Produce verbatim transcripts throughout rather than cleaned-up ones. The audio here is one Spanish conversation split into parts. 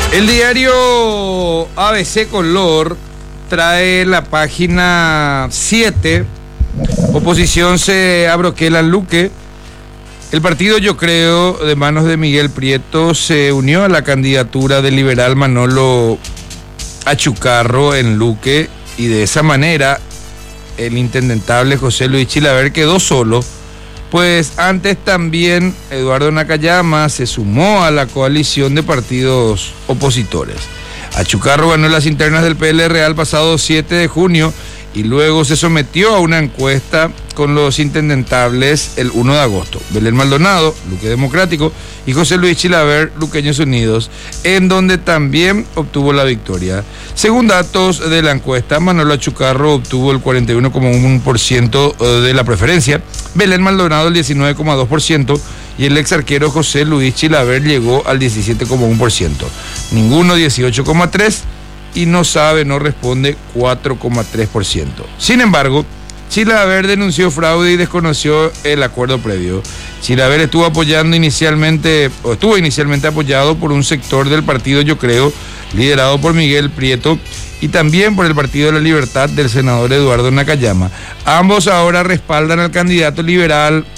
El diario A B C Color trae la página siete. Oposición se abroquela en Luque. El partido Yo Creo, de manos de Miguel Prieto, se unió a la candidatura del liberal Manolo Achucarro en Luque, y de esa manera el intendentable José Luis Chilaver quedó solo, pues antes también Eduardo Nakayama se sumó a la coalición de partidos opositores. Achucarro ganó las internas del P L R A el pasado siete de junio y luego se sometió a una encuesta con los intendentables el uno de agosto. Belén Maldonado, Luque Democrático, y José Luis Chilaver, Luqueños Unidos, en donde también obtuvo la victoria. Según datos de la encuesta, Manolo Achucarro obtuvo el cuarenta y uno coma uno por ciento de la preferencia, Belén Maldonado el diecinueve coma dos por ciento y el ex arquero José Luis Chilaver llegó al diecisiete coma uno por ciento. Ninguno dieciocho coma tres por ciento y no sabe, no responde cuatro coma tres por ciento. Sin embargo, Chilaver denunció fraude y desconoció el acuerdo previo. Chilaver estuvo apoyando inicialmente, o estuvo inicialmente apoyado por un sector del partido Yo Creo, liderado por Miguel Prieto, y también por el Partido de la Libertad del senador Eduardo Nakayama. Ambos ahora respaldan al candidato liberal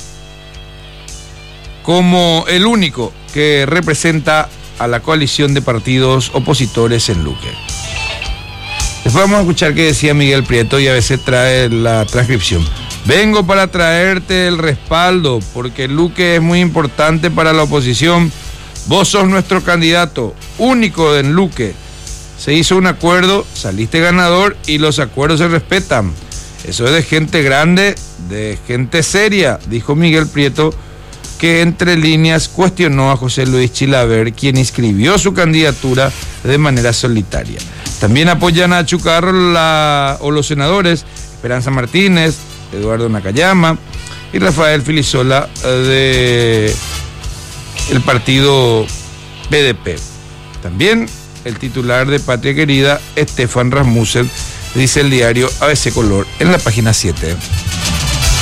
como el único que representa a la coalición de partidos opositores en Luque. Después vamos a escuchar qué decía Miguel Prieto, y a veces trae la transcripción. Vengo para traerte el respaldo, porque Luque es muy importante para la oposición. Vos sos nuestro candidato, único en Luque. Se hizo un acuerdo, saliste ganador y los acuerdos se respetan. Eso es de gente grande, de gente seria, dijo Miguel Prieto, que entre líneas cuestionó a José Luis Chilaver, quien inscribió su candidatura de manera solitaria. También apoyan a Achucarro la, o los senadores Esperanza Martínez, Eduardo Nakayama y Rafael Filisola de el partido P D P. También el titular de Patria Querida, Estefan Rasmussen, dice el diario A B C Color en la página siete.